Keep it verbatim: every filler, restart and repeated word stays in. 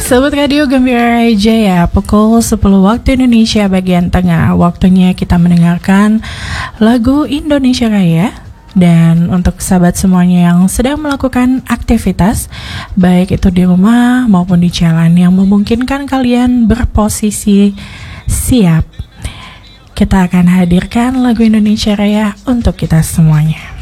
Sobat Radio Gembira Jaya, pukul sepuluh waktu Indonesia bagian tengah. Waktunya kita mendengarkan lagu Indonesia Raya. Dan untuk sahabat semuanya yang sedang melakukan aktivitas, baik itu di rumah maupun di jalan, yang memungkinkan kalian berposisi siap, kita akan hadirkan lagu Indonesia Raya untuk kita semuanya.